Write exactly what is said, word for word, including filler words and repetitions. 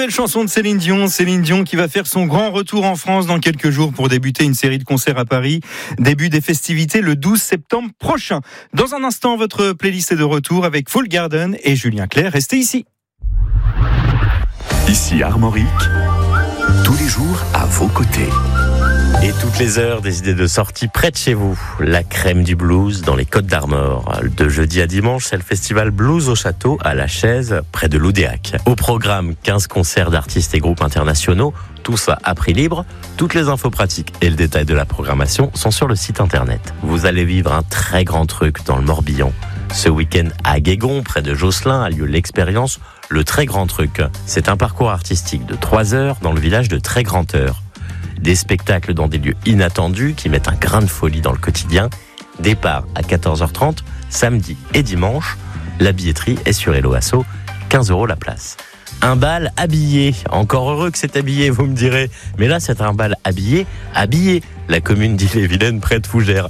nouvelle chanson de Céline Dion. Céline Dion qui va faire son grand retour en France dans quelques jours pour débuter une série de concerts à Paris. Début des festivités le douze septembre prochain. Dans un instant, votre playlist est de retour avec Full Garden et Julien Clerc. Restez ici. Ici Armorique, tous les jours à vos côtés. Et toutes les heures, des idées de sortie près de chez vous. La crème du blues dans les Côtes d'Armor. De jeudi à dimanche, c'est le festival Blues au Château à La Chaise, près de Loudéac. Au programme, quinze concerts d'artistes et groupes internationaux, tout ça à prix libre. Toutes les infos pratiques et le détail de la programmation sont sur le site internet. Vous allez vivre un très grand truc dans le Morbihan. Ce week-end à Guégon, près de Josselin, a lieu l'expérience Le Très Grand Truc. C'est un parcours artistique de trois heures dans le village de Très Grand Heure. Des spectacles dans des lieux inattendus qui mettent un grain de folie dans le quotidien. Départ à quatorze heures trente, samedi et dimanche. La billetterie est sur Hello Asso, quinze euros la place. Un bal habillé. Encore heureux que c'est habillé, vous me direz. Mais là, c'est un bal habillé, habillé. La commune d'Ille-et-Vilaine, près de Fougères.